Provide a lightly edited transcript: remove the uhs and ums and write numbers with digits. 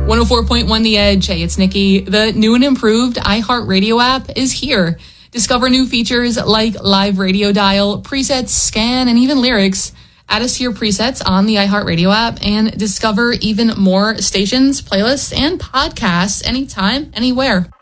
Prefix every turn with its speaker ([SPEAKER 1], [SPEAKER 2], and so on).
[SPEAKER 1] 104.1 The Edge. Hey, it's Nikki. The new and improved iHeartRadio app is here. Discover new features like live radio dial, presets, scan, and even lyrics. Add us to your presets on the iHeartRadio app and discover even more stations, playlists, and podcasts anytime, anywhere.